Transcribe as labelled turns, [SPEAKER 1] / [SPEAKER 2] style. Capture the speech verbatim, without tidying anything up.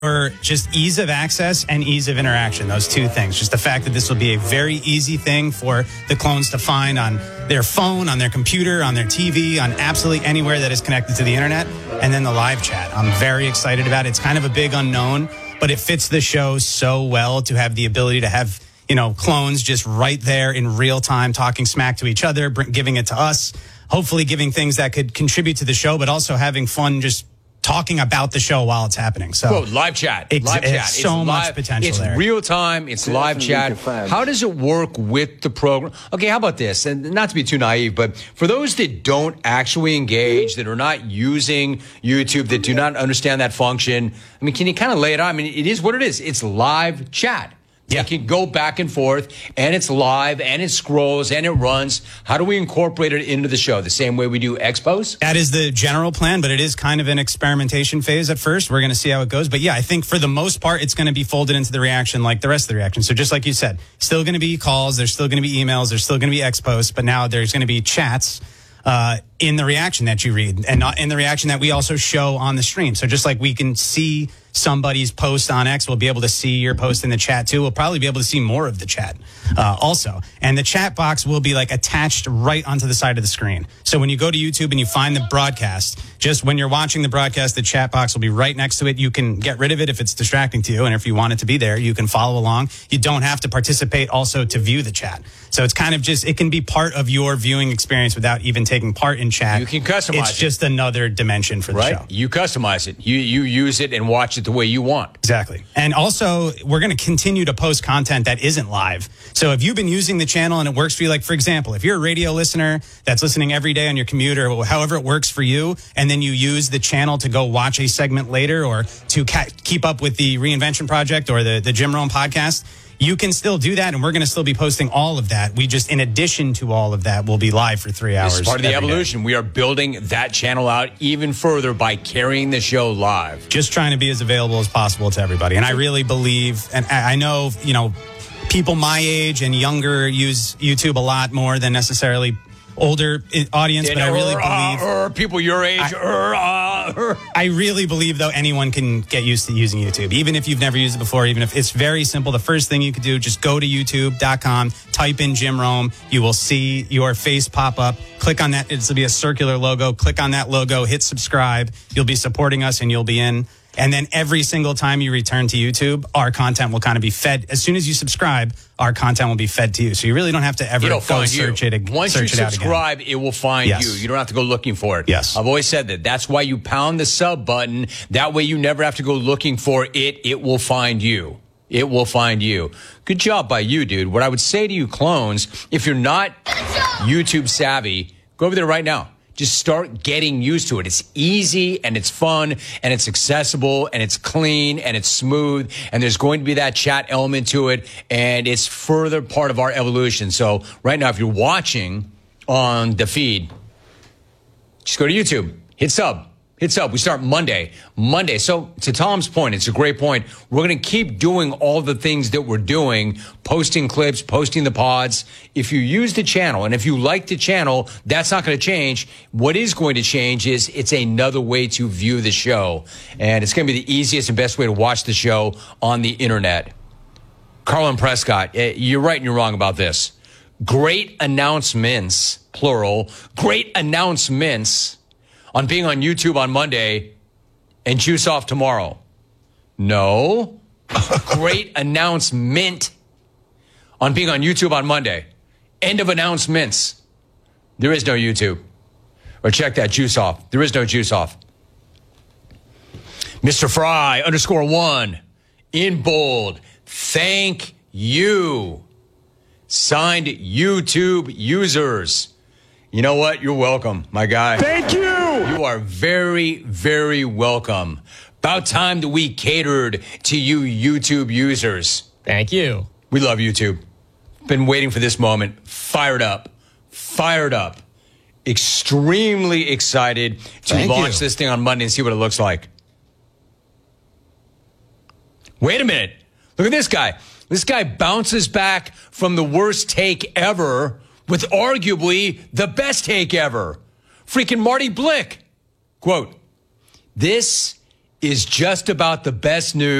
[SPEAKER 1] for just ease of access and ease of interaction, those two things. Just the fact that this will be a very easy thing for the clones to find on their phone, on their computer, on their T V, on absolutely anywhere that is connected to the internet. And then the live chat. I'm very excited about it. It's kind of a big unknown, but it fits the show so well to have the ability to have, you know, clones just right there in real time talking smack to each other, giving it to us, hopefully giving things that could contribute to the show, but also having fun just talking about the show while it's happening. So
[SPEAKER 2] Quote, live chat.
[SPEAKER 1] It's,
[SPEAKER 2] live
[SPEAKER 1] it's
[SPEAKER 2] chat.
[SPEAKER 1] so
[SPEAKER 2] it's
[SPEAKER 1] much
[SPEAKER 2] live,
[SPEAKER 1] potential
[SPEAKER 2] it's
[SPEAKER 1] there.
[SPEAKER 2] It's real time. It's live chat. How does it work with the program? Okay, how about this? And not to be too naive, but for those that don't actually engage, that are not using YouTube, that do not understand that function, I mean, can you kind of lay it out? I mean, it is what it is. It's live chat.
[SPEAKER 1] Yeah.
[SPEAKER 2] It can go back and forth, and it's live, and it scrolls, and it runs. How do we incorporate it into the show? The same way we do Expos?
[SPEAKER 1] That is the general plan, but it is kind of an experimentation phase at first. We're going to see how it goes. But yeah, I think for the most part, it's going to be folded into the reaction like the rest of the reaction. So just like you said, still going to be calls, there's still going to be emails, there's still going to be Expos, but now there's going to be chats uh, in the reaction that you read, and not in the reaction that we also show on the stream. So just like we can see somebody's post on X, we'll be able to see your post in the chat too. We'll probably be able to see more of the chat uh, also. And the chat box will be like attached right onto the side of the screen. So when you go to YouTube and you find the broadcast, just when you're watching the broadcast, the chat box will be right next to it. You can get rid of it if it's distracting to you. And if you want it to be there, you can follow along. You don't have to participate also to view the chat. So it's kind of just, it can be part of your viewing experience without even taking part in chat.
[SPEAKER 2] You can customize
[SPEAKER 1] It's
[SPEAKER 2] it.
[SPEAKER 1] just another dimension for the
[SPEAKER 2] right?
[SPEAKER 1] show.
[SPEAKER 2] You customize it. You you use it and watch it the way you want.
[SPEAKER 1] Exactly. And also, we're going to continue to post content that isn't live. So if you've been using the channel and it works for you, like, for example, if you're a radio listener that's listening every day on your commute or however it works for you, and then you use the channel to go watch a segment later or to ca- keep up with the Reinvention Project or the, the Jim Rome podcast, you can still do that, and we're going to still be posting all of that. We just, in addition to all of that, will be live for three hours.
[SPEAKER 2] This is part of the
[SPEAKER 1] every
[SPEAKER 2] evolution.
[SPEAKER 1] day.
[SPEAKER 2] We are building that channel out even further by carrying the show live.
[SPEAKER 1] Just trying to be as available as possible to everybody. And I really believe, and I I know, you know, people my age and younger use YouTube a lot more than necessarily older audience, but I really believe...
[SPEAKER 2] Uh, uh, people your age...
[SPEAKER 1] I,
[SPEAKER 2] uh, uh,
[SPEAKER 1] I really believe, though, anyone can get used to using YouTube, even if you've never used it before, even if it's very simple. The first thing you could do, just go to youtube dot com, type in Jim Rome. You will see your face pop up. Click on that. It'll be a circular logo. Click on that logo. Hit subscribe. You'll be supporting us, and you'll be in. And then every single time you return to YouTube, our content will kind of be fed. As soon as you subscribe, our content will be fed to you. So you really don't have to ever
[SPEAKER 2] It'll
[SPEAKER 1] go
[SPEAKER 2] find
[SPEAKER 1] search
[SPEAKER 2] you.
[SPEAKER 1] it again.
[SPEAKER 2] Once
[SPEAKER 1] search
[SPEAKER 2] you
[SPEAKER 1] it out
[SPEAKER 2] subscribe,
[SPEAKER 1] again.
[SPEAKER 2] it will find
[SPEAKER 1] Yes.
[SPEAKER 2] you. You don't have to go looking for it.
[SPEAKER 1] Yes.
[SPEAKER 2] I've always said that. That's why you pound the sub button. That way you never have to go looking for it. It will find you. It will find you. Good job by you, dude. What I would say to you, clones, if you're not YouTube savvy, go over there right now. Just start getting used to it. It's easy and it's fun and it's accessible and it's clean and it's smooth. And there's going to be that chat element to it. And it's further part of our evolution. So right now, if you're watching on the feed, just go to YouTube, hit sub. Hit sub. We start Monday. Monday. So to Tom's point, it's a great point. We're going to keep doing all the things that we're doing, posting clips, posting the pods. If you use the channel and if you like the channel, that's not going to change. What is going to change is it's another way to view the show. And it's going to be the easiest and best way to watch the show on the internet. Carlin Prescott, you're right and you're wrong about this. Great announcements, plural, great announcements on being on YouTube on Monday and Juice Off tomorrow. No. Great announcement on being on YouTube on Monday. End of announcements. There is no YouTube. Or check that, Juice Off. There is no Juice Off. Mister Fry, underscore one, in bold. Thank you. Signed YouTube users. You know what? You're welcome, my guy.
[SPEAKER 3] Thank you.
[SPEAKER 2] You are very, very welcome. About time that we catered to you YouTube users.
[SPEAKER 3] Thank you.
[SPEAKER 2] We love YouTube. Been waiting for this moment. Fired up. Fired up. Extremely excited to
[SPEAKER 4] Thank
[SPEAKER 2] launch
[SPEAKER 4] you.
[SPEAKER 2] this thing on Monday and see what it looks like. Wait a minute. Look at this guy. This guy bounces back from the worst take ever with arguably the best take ever. Freaking Marty Blick. Quote, this is just about the best news.